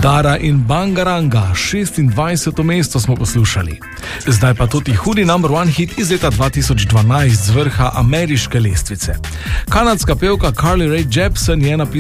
Dara in Bangaranga, 26. mesto smo poslušali. Zdaj pa tudi hudi number one hit iz leta 2012 z vrha ameriške lestvice. Kanadska pevka Carly Rae Jepsen je napisala